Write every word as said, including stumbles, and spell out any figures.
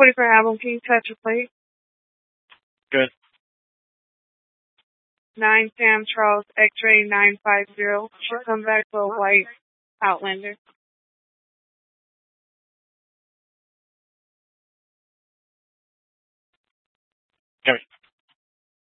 twenty-four album, can you touch a plate? Good. nine Sam Charles X-ray nine five zero. Should come back for a white Outlander. Come here.